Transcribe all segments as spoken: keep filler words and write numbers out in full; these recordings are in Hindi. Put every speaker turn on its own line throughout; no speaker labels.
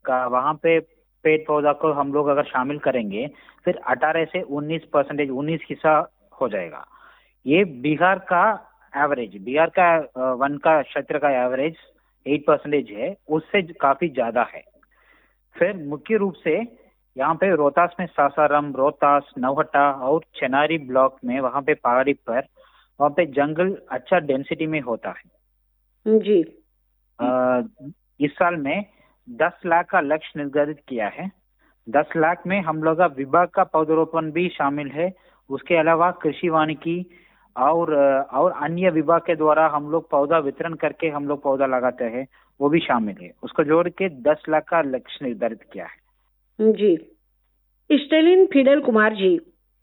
का वहाँ पे पेड़ पौधा को हम लोग अगर शामिल करेंगे, फिर अठारह से उन्नीस परसेंटेज उन्नीस हिस्सा हो जाएगा। ये बिहार का एवरेज, बिहार का अ, वन का क्षेत्र का एवरेज एट परसेंटेज है, उससे काफी ज्यादा है। फिर मुख्य रूप से यहाँ पे रोहतास में सासाराम, रोहतास, नौहट्टा और चेनारी ब्लॉक में वहाँ पे पहाड़ी पर वहाँ पे जंगल अच्छा डेंसिटी में होता है।
जी।
अ, इस साल में दस लाख का लक्ष्य निर्धारित किया है। दस लाख में हम लोग का विभाग का पौधरोपण भी शामिल है। उसके अलावा कृषि वानिकी और और अन्य विभाग के द्वारा हम लोग पौधा वितरण करके हम लोग पौधा लगाते हैं, वो भी शामिल है। उसको जोड़ के दस लाख का लक्ष्य निर्धारित किया है।
जी। स्टेलिन फिडेल कुमार जी,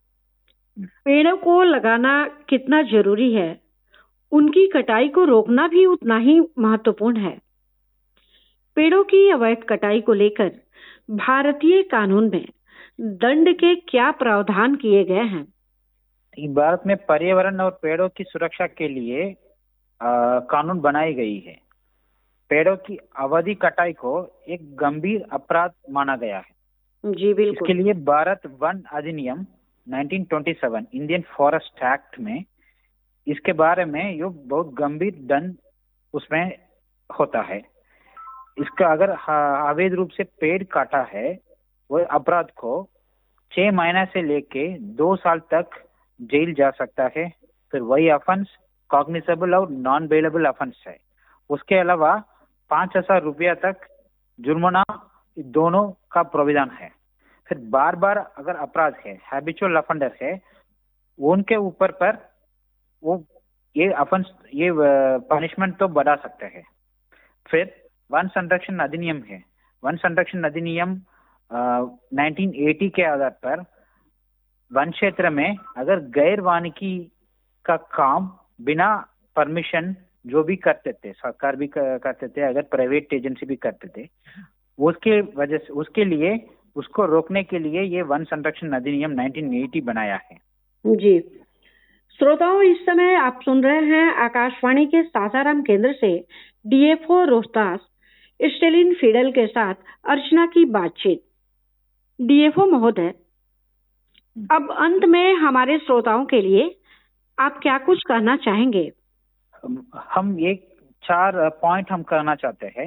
पेड़ों को लगाना कितना जरूरी है, उनकी कटाई को रोकना भी उतना ही महत्वपूर्ण है। पेड़ों की अवैध कटाई को लेकर भारतीय कानून में दंड के क्या प्रावधान किए गए हैं?
भारत में पर्यावरण और पेड़ों की सुरक्षा के लिए आ, कानून बनाई गई है। पेड़ों की अवैध कटाई को एक गंभीर अपराध माना गया है।
जी बिल्कुल।
इसके लिए भारत वन अधिनियम उन्नीस सौ सत्ताईस, इंडियन फॉरेस्ट एक्ट में इसके बारे में ये बहुत गंभीर दंड उसमें होता है। इसका अगर अवैध रूप से पेड़ काटा है, वो अपराध को छह महीने से लेके दो साल तक जेल जा सकता है। फिर वही अफेंस कॉग्निसेबल और नॉन बेलेबल अफेंस है। उसके अलावा पांच हजार रुपया तक जुर्माना दोनों का प्रावधान है। फिर बार बार अगर अपराध है, हैबिचुअल अफेंडर है, उनके ऊपर पर वो ये अफेंस ये पनिशमेंट तो बढ़ा सकते हैं। फिर वन संरक्षण अधिनियम है। वन संरक्षण अधिनियम उन्नीस सौ अस्सी के आधार पर वन क्षेत्र में अगर गैर वानिकी का काम बिना परमिशन जो भी करते थे, सरकार भी करते थे, अगर प्राइवेट एजेंसी भी करते थे, उसके वजह से उसके लिए उसको रोकने के लिए ये वन संरक्षण अधिनियम उन्नीस सौ अस्सी बनाया है।
जी श्रोताओं, इस समय आप सुन रहे हैं आकाशवाणी के सासाराम केंद्र से डीएफओ रोहतास स्टेलिन फिडेल के साथ अर्चना की बातचीत। डीएफओ महोदय, अब अंत में हमारे श्रोताओं के लिए आप क्या कुछ कहना चाहेंगे?
हम एक चार पॉइंट हम कहना चाहते हैं।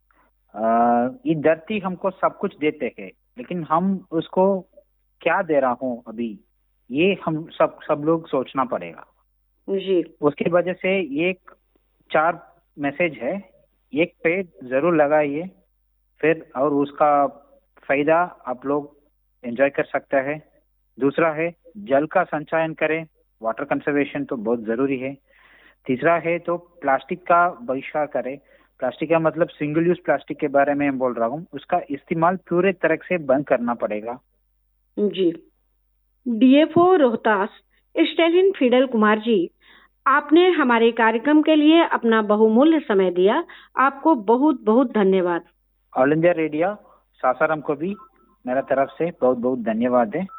ये धरती हमको सब कुछ देते हैं, लेकिन हम उसको क्या दे रहा हूँ अभी, ये हम सब सब लोग सोचना पड़ेगा।
जी।
उसकी वजह से एक चार मैसेज है। एक पेड़ जरूर लगाइए, फिर और उसका फायदा आप लोग एंजॉय कर सकते हैं। दूसरा है जल का संचयन करें, वाटर कंजर्वेशन तो बहुत जरूरी है। तीसरा है तो प्लास्टिक का बहिष्कार करें। प्लास्टिक का मतलब सिंगल यूज प्लास्टिक के बारे में हम बोल रहा हूँ, उसका इस्तेमाल पूरे तरह से बंद करना पड़ेगा।
जी। DFO Rohtas Stalin Fidel Kumar ji, आपने हमारे कार्यक्रम के लिए अपना बहुमूल्य समय दिया, आपको बहुत बहुत धन्यवाद।
ऑल इंडिया रेडियो सासाराम को भी मेरा तरफ से बहुत बहुत धन्यवाद है।